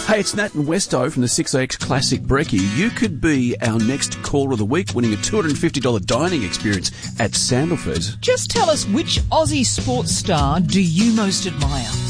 Hey, it's Nat and Westo from the 6AX Classic Brekkie. You could be our next caller of the week, winning a $250 dining experience at Sandalford. Just tell us, which Aussie sports star do you most admire?